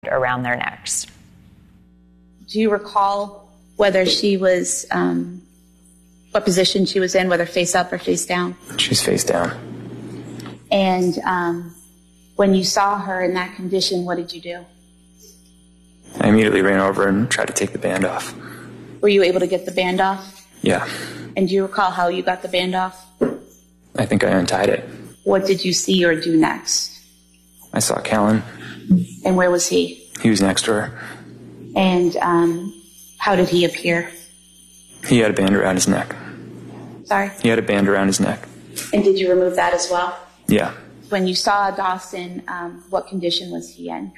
around their necks. Do you recall whether she was, what position she was in, whether face up or face down? She was face down. And when you saw her in that condition, what did you do? I immediately ran over and tried to take the band off. Were you able to get the band off? Yeah. And do you recall how you got the band off? I think I untied it. What did you see or do next? I saw Callan. And where was he? He was next to her. And how did he appear? He had a band around his neck. Sorry? He had a band around his neck. And did you remove that as well? Yeah. When you saw Dawson, what condition was he in?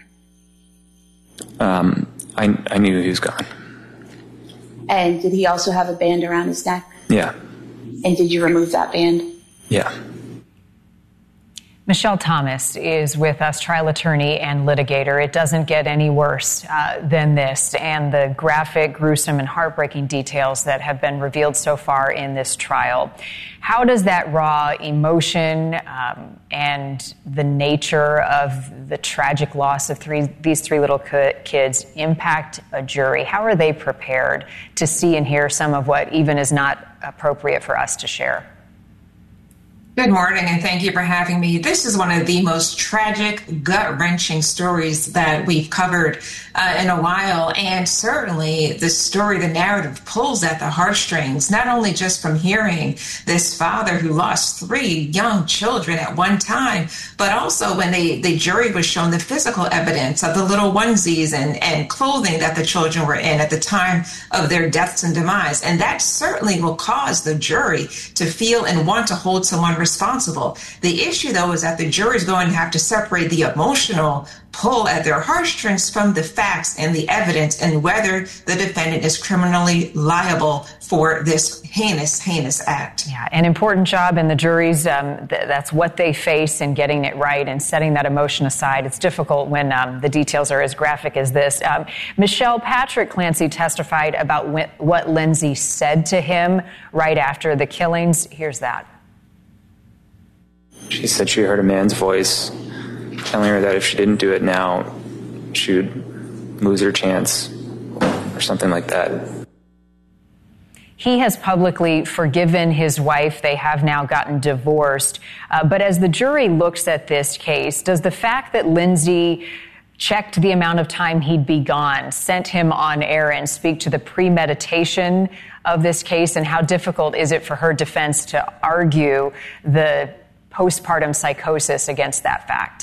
I knew he was gone. And did he also have a band around his neck? Yeah. And did you remove that band? Yeah. Michelle Thomas is with us, trial attorney and litigator. It doesn't get any worse than this, and the graphic, gruesome, and heartbreaking details that have been revealed so far in this trial. How does that raw emotion and the nature of the tragic loss of these three little kids impact a jury? How are they prepared to see and hear some of what even is not appropriate for us to share? Good morning, and thank you for having me. This is one of the most tragic, gut-wrenching stories that we've covered in a while, and certainly the story, the narrative pulls at the heartstrings, not only just from hearing this father who lost 3 young children at one time, but also when the jury was shown the physical evidence of the little onesies and clothing that the children were in at the time of their deaths and demise. And that certainly will cause the jury to feel and want to hold someone responsible. The issue, though, is that the jury is going to have to separate the emotional pull at their heartstrings from the facts and the evidence and whether the defendant is criminally liable for this heinous act. Yeah, an important job in the juries. That's what they face in getting it right and setting that emotion aside. It's difficult when the details are as graphic as this. Michelle, Patrick Clancy testified about what Lindsay said to him right after the killings. Here's that. She said she heard a man's voice telling her that if she didn't do it now, she would lose her chance or something like that. He has publicly forgiven his wife. They have now gotten divorced. But as the jury looks at this case, does the fact that Lindsay checked the amount of time he'd be gone, sent him on errands, speak to the premeditation of this case, and how difficult is it for her defense to argue the postpartum psychosis against that fact?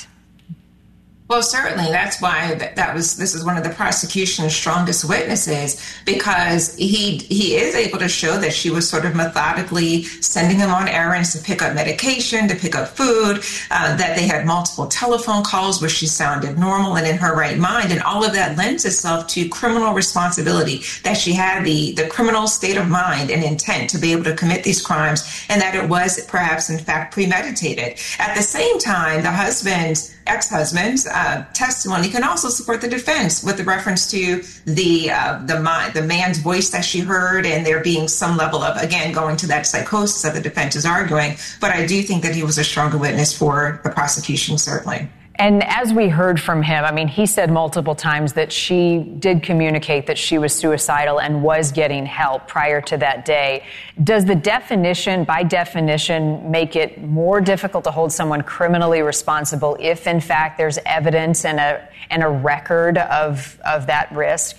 Well, certainly. That's why this is one of the prosecution's strongest witnesses, because he is able to show that she was sort of methodically sending him on errands to pick up medication, to pick up food, that they had multiple telephone calls where she sounded normal and in her right mind. And all of that lends itself to criminal responsibility, that she had the criminal state of mind and intent to be able to commit these crimes, and that it was perhaps, in fact, premeditated. At the same time, the ex-husband's testimony can also support the defense with the reference to the man's voice that she heard, and there being some level of, again, going to that psychosis that the defense is arguing. But I do think that he was a stronger witness for the prosecution, certainly. And as we heard from him, I mean, he said multiple times that she did communicate that she was suicidal and was getting help prior to that day. Does the definition, by definition, make it more difficult to hold someone criminally responsible if, in fact, there's evidence and a record of that risk?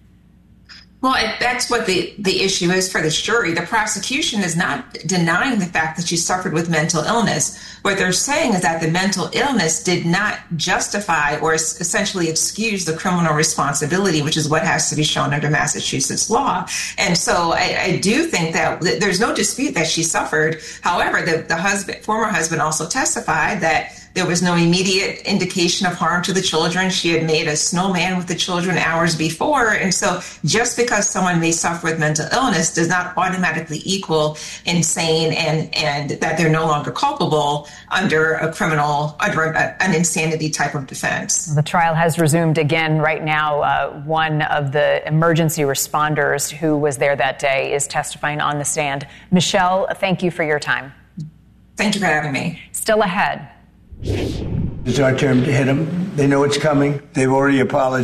Well, that's what the issue is for this jury. The prosecution is not denying the fact that she suffered with mental illness. What they're saying is that the mental illness did not justify or essentially excuse the criminal responsibility, which is what has to be shown under Massachusetts law. And so I do think that there's no dispute that she suffered. However, the former husband also testified that there was no immediate indication of harm to the children. She had made a snowman with the children hours before. And so just because someone may suffer with mental illness does not automatically equal insane and that they're no longer culpable under an insanity type of defense. The trial has resumed again right now. One of the emergency responders who was there that day is testifying on the stand. Michelle, thank you for your time. Thank you for having me. Still ahead. It's our turn to hit them. They know it's coming. They've already apologized.